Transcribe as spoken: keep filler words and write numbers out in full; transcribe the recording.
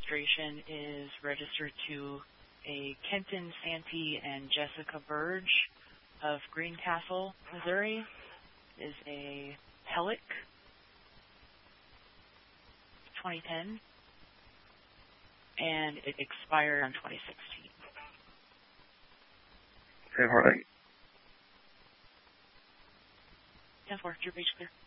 registration is registered to a Kenton Santee and Jessica Burge of Greencastle, Missouri. It is a Helic twenty ten, and it expired on twenty sixteen. Okay, Harley. ten four, your page clear.